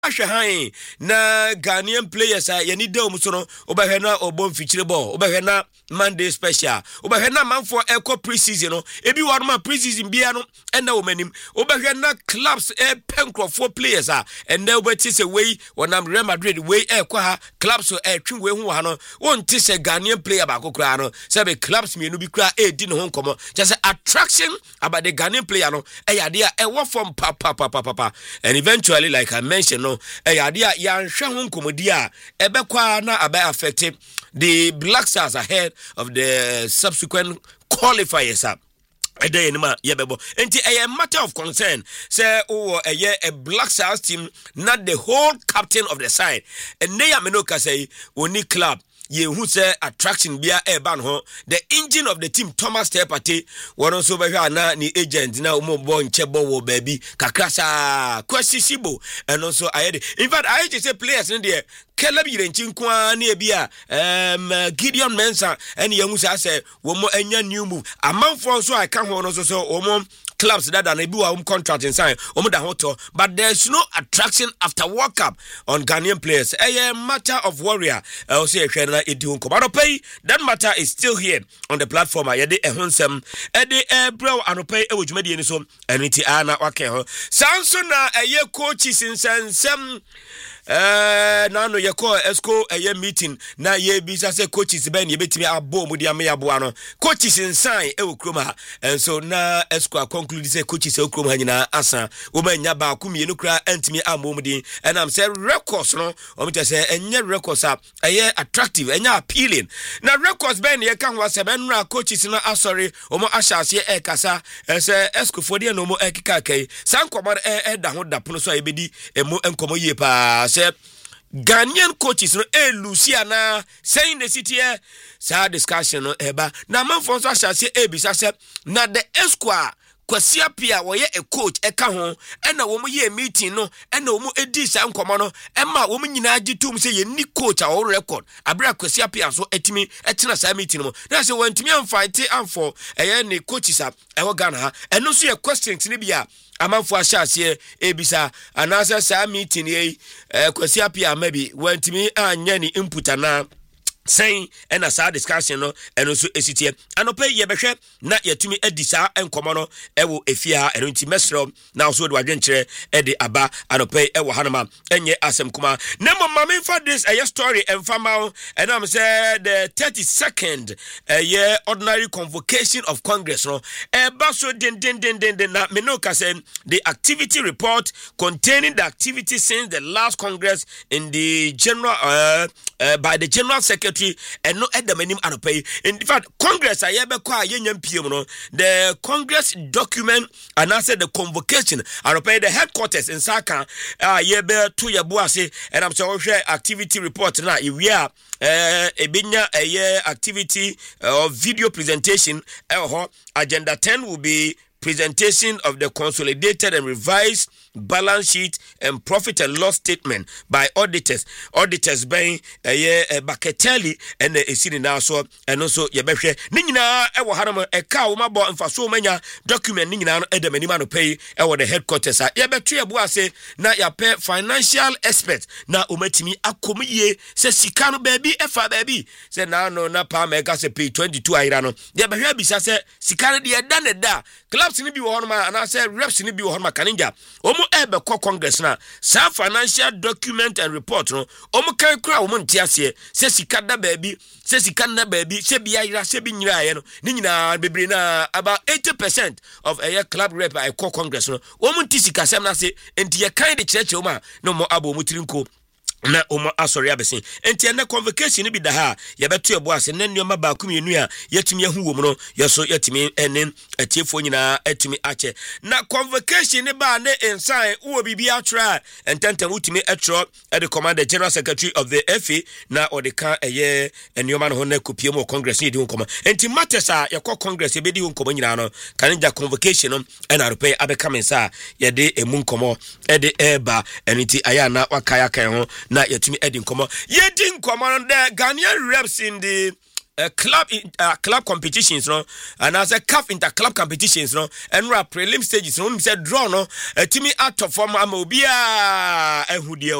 ahwe na Ghanaian players yeni de omuso obehwe na obom fichire ball obehwe na Monday special obehwe na manfo eko pre-season no ebi warma pre-season bia no ena omanim obehwe na clubs penkrofo players and now obeti se we wonam Real Madrid we eko ha clubs so twi we hu ha no wonte se Ghanaian player ba kokra no se be clubs mienu bi kra di no ho nkomo just attraction about the Ghanaian player no eyade a ewo from papa and eventually like I mentioned no eyade a ya nhwe ho nkomodi a ebekwa na abai affected the Black Stars ahead of the subsequent qualifiers up. And a matter of concern. Say, a Black Stars team, not the whole captain of the side. And they are Menoka say, only club. Ye who say attraction bia ban ho the engine of the team Thomas Tepate one also be na ni agent na umo bo nchebo wo baby kakrasa kwesisibo and also in fact I just say players in there Kelebi Renchinqua na bia Gideon Mensah and ye who say wo mo anya new move amanfo so I can ho no so wo clubs that are able contract inside but there's no attraction after World Cup on Ghanaian players. A matter of warrior. I'll say that matter is still here on the platform. Yede ehonsem ede bro anope ewojumedi eni so eniti ana wake ho. Samson na coaches insensem nano yeko esco meeting na ye bisa se coaches ben ye betimi abo mu dia me abo ano coaches insan ewo kroma and so na esco conclude say coaches ewo kroma nyina asa wo ba nya ba kumienu kra antimi amo mu din and am say records no o me say enye records a attractive enye appealing na records ben ye kan wa se ben na coaches na asori o mo ahyase kasa say esco for dia no mo ekika kai san komo da ho da pono so ebedi emo enkomo yie pa Ghanaian coaches no Luciana saying the city sa discussion no eba na manfo so ahyase ebisa se na the esquire Kwasia Pia woye a coach eka ho ena wo mo ye meeting no ena wo mo edi sa nkomo no ema wo mo nyina agitum se ye ni coach a wo record abra Kwasia Pia so etimi etena sa meeting no na se wantimi amfight amfo eye ne coaches a ewo Ghana ha eno so ye questions ni bia amanfo ahyase ebisa anasa sa meeting ye Kwasia Pia maybe wantimi anya ni input ana saying and a sad discussion no and also esitie anope ye behwe na yatumi edisa enkomo no ewo efia enti mesro na also de wadwenkyere ede aba anope ewo hanama enye asem kuma na mama for this a story enfama and am say the 32nd year ordinary convocation of Congress no eba so den na menoka say the activity report containing the activity since the last Congress in the general by the General Secretary and no edamanim anope. In fact, Congress ayebekwa yenyam PM no the Congress document and answer the convocation anope the headquarters in Saka yebe to yabuase and I'm so share activity report na iwia ebinya activity video presentation agenda 10 will be presentation of the consolidated and revised balance sheet and profit and loss statement by auditors by Baketeli and esini na so and also yebehwe ni nyina ewo hanam eka wo mabo mfaso manya document ni nyina no edamani ma no pay ewo the headquarters a yebeto yebu ase na ya pay financial expert na omatimi akomiye se sika no baabi efa baabi se na no na pa mega se pay 22 ayira no yebehwe bisa se sika de eda ne da clubs ni bi wo honma ana se reps ni bi wo honma kaninja ebe ko Congress na sa financial document and report no omo kan kura omo ntiase se sika da baabi se sika na baabi se bia yira se bi nyira ye no ni nyina bebre na about 80% of a club rep I call Congress no omo ntisika sem na se enti ye kan de kireche omo no mo abo mo tirinko na omo asori abesin enti na convocation bi da ha ye beto ebo ase na nneoma ba akumienu a yetumi ahu wo mu no yeso yetumi enen atiefo nyina atumi ache na convocation ne ba ne ensign wo bibia atra ententem utumi atro the commander general secretary of the FA na odeka eye nneoma no ho na kopie mu congress ni di nkoma enti matters a yakọ congress e be di nkoma nyina no kanija convocation no na repay abekamensa ye de emu nkomo e de eba enti aya na wakaya kan ho na yetumi edin komo yedin komo the Ghanaian reps in the club competitions no and as a CAF inter-club competitions no enra prelim stages no say draw no timi out of form ama obia ehudie